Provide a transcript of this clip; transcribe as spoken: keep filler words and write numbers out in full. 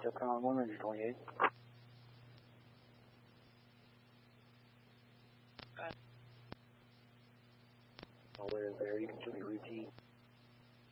SOCOM one hundred twenty-eight. All there, there, you can show me routine.